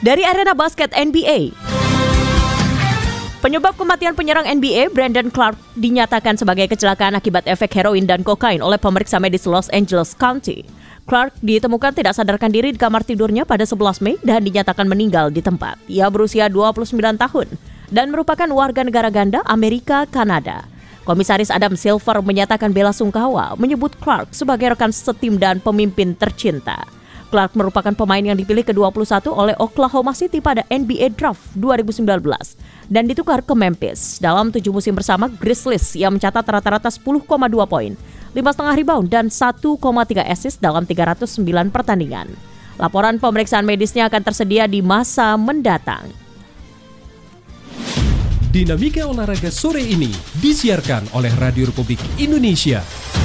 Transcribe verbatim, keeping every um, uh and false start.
Dari arena basket N B A, penyebab kematian penyerang N B A Brandon Clarke dinyatakan sebagai kecelakaan akibat efek heroin dan kokain oleh pemeriksa medis Los Angeles County. Clarke ditemukan tidak sadarkan diri di kamar tidurnya pada sebelas Mei dan dinyatakan meninggal di tempat. Ia berusia dua puluh sembilan tahun dan merupakan warga negara ganda Amerika Kanada. Komisaris Adam Silver menyatakan bela sungkawa menyebut Clarke sebagai rekan setim dan pemimpin tercinta. Clarke merupakan pemain yang dipilih ke dua puluh satu oleh Oklahoma City pada N B A Draft dua ribu sembilan belas dan ditukar ke Memphis. Dalam tujuh musim bersama Grizzlies, ia mencatat rata-rata sepuluh koma dua poin, lima koma lima rebound, dan satu koma tiga assist dalam tiga ratus sembilan pertandingan. Laporan pemeriksaan medisnya akan tersedia di masa mendatang. Dinamika olahraga sore ini disiarkan oleh Radio Republik Indonesia.